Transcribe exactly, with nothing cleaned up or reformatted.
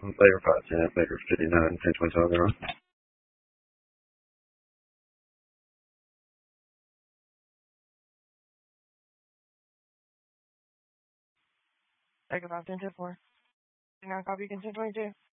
Later five ten, later fifty-nine, ten twenty-seven. Take about ten to four. Now copy consent twenty-two.